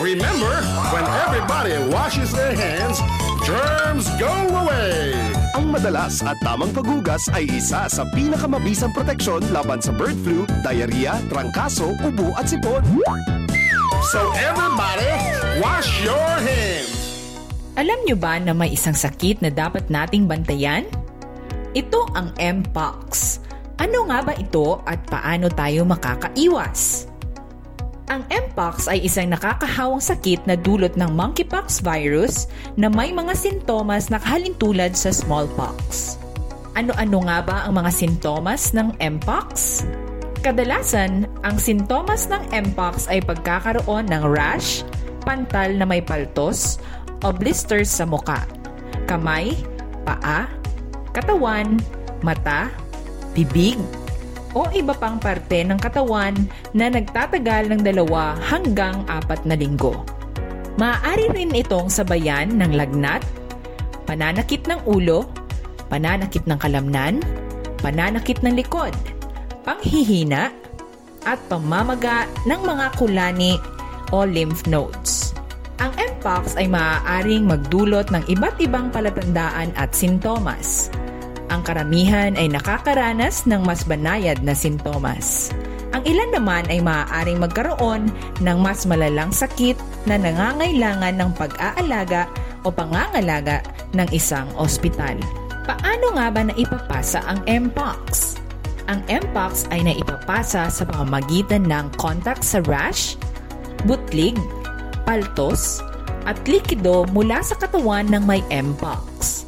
Remember, when everybody washes their hands, germs go away! Ang madalas at tamang paghugas ay isa sa pinakamabisang proteksyon laban sa bird flu, diarrhea, trangkaso, ubo at sipon. So everybody, wash your hands! Alam nyo ba na may isang sakit na dapat nating bantayan? Ito ang Mpox. Ano nga ba ito at paano tayo makakaiwas? Ang Mpox ay isang nakakahawang sakit na dulot ng monkeypox virus na may mga sintomas na kahalintulad sa smallpox. Ano-ano nga ba ang mga sintomas ng Mpox? Kadalasan, ang sintomas ng Mpox ay pagkakaroon ng rash, pantal na may paltos, o blisters sa muka, kamay, paa, katawan, mata, bibig, o iba pang parte ng katawan na nagtatagal ng 2 hanggang 4 na linggo. Maaari rin itong sabayan ng lagnat, pananakit ng ulo, pananakit ng kalamnan, pananakit ng likod, panghihina, at pamamaga ng mga kulani o lymph nodes. Ang Mpox ay maaaring magdulot ng iba't ibang palatandaan at sintomas. Ang karamihan ay nakakaranas ng mas banayad na sintomas. Ang ilan naman ay maaaring magkaroon ng mas malalang sakit na nangangailangan ng pag-aalaga o pangangalaga ng isang ospital. Paano nga ba naipapasa ang Mpox? Ang Mpox ay naipapasa sa pamamagitan ng contact sa rash, butlig, paltos, at likido mula sa katawan ng may Mpox.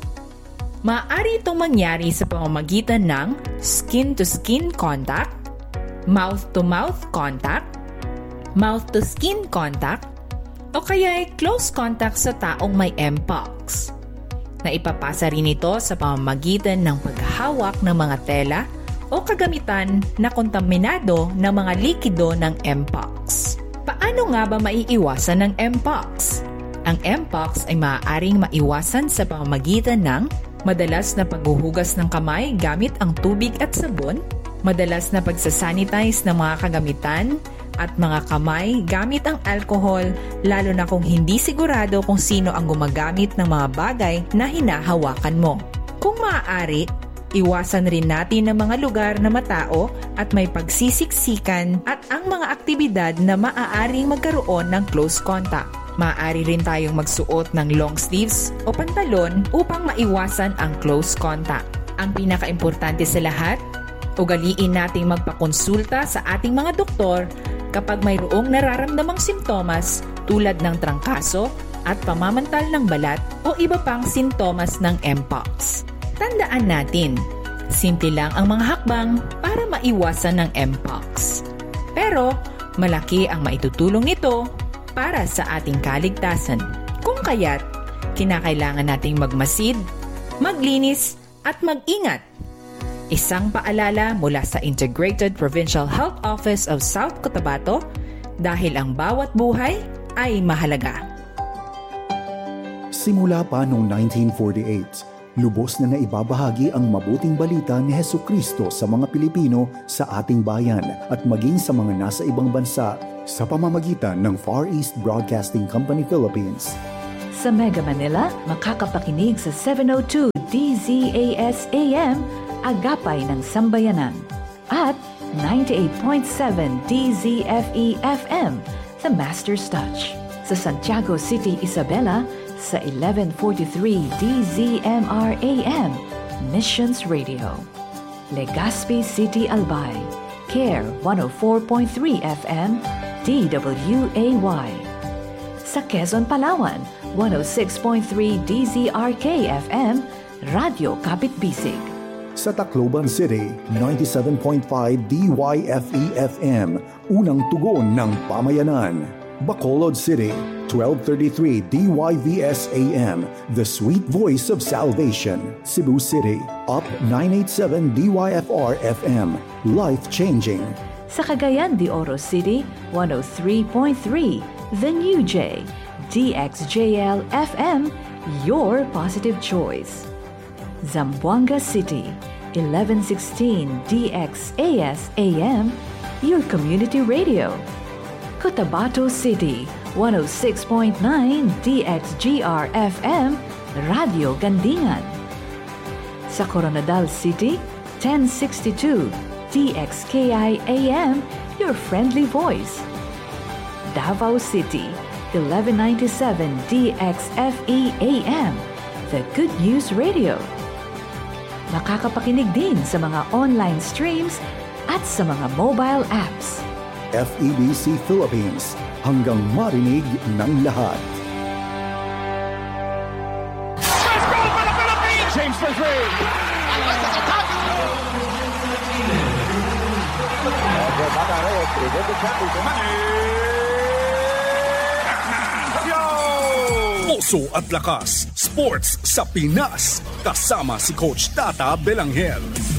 Maaari itong mangyari sa pamamagitan ng skin-to-skin contact, mouth-to-mouth contact, mouth-to-skin contact, o kaya ay close contact sa taong may Mpox. Naipapasa rin ito sa pamamagitan ng paghahawak ng mga tela o kagamitan na kontaminado ng mga likido ng Mpox. Paano nga ba maiiwasan ng Mpox? Ang Mpox ay maaaring maiwasan sa pamamagitan ng madalas na paghuhugas ng kamay gamit ang tubig at sabon, madalas na pagsasanitize ng mga kagamitan at mga kamay gamit ang alcohol lalo na kung hindi sigurado kung sino ang gumagamit ng mga bagay na hinahawakan mo. Kung maaari, iwasan rin natin ang mga lugar na matao at may pagsisiksikan at ang mga aktibidad na maaaring magkaroon ng close contact. Maaari rin tayong magsuot ng long sleeves o pantalon upang maiwasan ang close contact. Ang pinakaimportante sa lahat, ugaliin nating magpakonsulta sa ating mga doktor kapag mayroong nararamdamang simptomas tulad ng trangkaso at pamamantal ng balat o iba pang sintomas ng Mpox. Tandaan natin, simple lang ang mga hakbang para maiwasan ng Mpox. Pero malaki ang maitutulong nito para sa ating kaligtasan. Kung kaya't, kinakailangan nating magmasid, maglinis, at mag-ingat. Isang paalala mula sa Integrated Provincial Health Office of South Cotabato dahil ang bawat buhay ay mahalaga. Simula pa noong 1948, lubos na naibabahagi ang mabuting balita ni Hesukristo sa mga Pilipino sa ating bayan at maging sa mga nasa ibang bansa sa pamamagitan ng Far East Broadcasting Company Philippines. Sa Mega Manila, makakapakinig sa 702 DZAS AM, Agapay ng Sambayanan, at 98.7 DZFE FM sa Master's Touch. Sa Santiago City, Isabela, sa 1143 DZMR AM, Missions Radio. Legazpi City, Albay, CARE 104.3 FM, DWAY. Sa Quezon, Palawan, 106.3 DZRK FM, Radio Kapit Bisig. Sa Tacloban City, 97.5 DYFE FM, unang tugon ng pamayanan. Bacolod City, 1233 DYVS AM, the sweet voice of salvation. Cebu City, up 987 DYFR FM, life-changing. Sa Cagayan de Oro City, 103.3 The New J, DXJL FM, your positive choice. Zamboanga City, 1116 DXAS AM, your community radio. Cotabato City, 106.9 DXGR-FM, Radio Gandingan. Sa Coronadal City, 1062 DXKI-AM, your friendly voice. Davao City, 1197 DXFE-AM, the Good News Radio. Makakapakinig din sa mga online streams at sa mga mobile apps. FEBC Philippines, hanggang marinig ng lahat. Let's go for the Philippines! James for three. Puso at lakas, sports sa Pinas. Kasama si Coach Tata Belangel.